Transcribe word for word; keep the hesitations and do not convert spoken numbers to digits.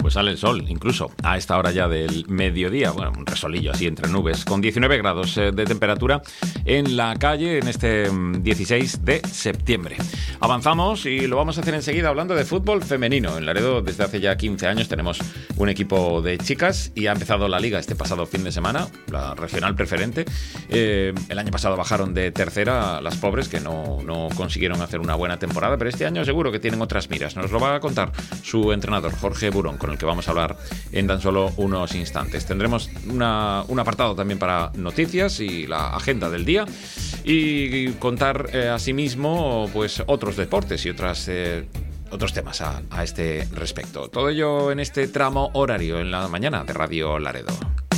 pues sale el sol, incluso a esta hora ya del mediodía. Bueno, un resolillo así entre nubes, con diecinueve grados de temperatura en la calle en este dieciséis de septiembre. Avanzamos y lo vamos a hacer enseguida hablando de fútbol femenino. En Laredo, desde hace ya quince años, tenemos un equipo de chicas y ha empezado la liga este pasado fin de semana, la regional preferente. Eh, el año pasado bajaron de tercera las pobres, que no, no consiguieron hacer una buena temporada, pero este año seguro que tienen otras miras. Nos lo va a contar su entrenador, Jorge Burón, con el que vamos a hablar en tan solo unos instantes. Tendremos una, un apartado también para noticias y la agenda del día y contar eh, asimismo pues otros deportes y otras eh, otros temas a, a este respecto. Todo ello en este tramo horario en la mañana de Radio Laredo.